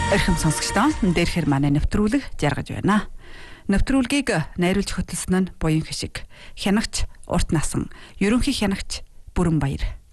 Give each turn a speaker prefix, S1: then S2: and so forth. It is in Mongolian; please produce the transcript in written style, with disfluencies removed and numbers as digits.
S1: Эрхэм сонсогчдоо дээрхэр манай нэвтрүүлэг жаргаж байна. Нэвтрүүлгийг найруулж хөтлсөн нь Буян Хишиг, хянагч Урт Насан, ерөнхий хянагч Бүрэн Баяр.